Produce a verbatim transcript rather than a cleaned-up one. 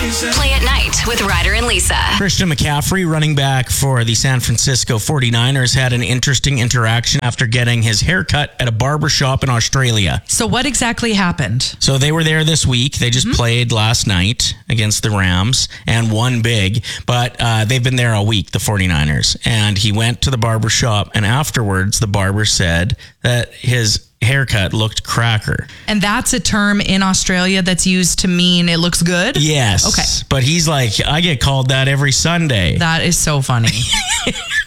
Play at night with Ryder and Lisa. Christian McCaffrey, running back for the San Francisco forty-niners, had an interesting interaction after getting his haircut at a barbershop in Australia. So what exactly happened? So they were there this week. They just mm-hmm. played last night against the Rams and won big. But uh, they've been there all week, the forty-niners. And he went to the barbershop, and afterwards the barber said that his haircut looked cracker. And that's a term in Australia that's used to mean it looks good? Yes. Okay. But he's like, I get called that every Sunday. That is so funny.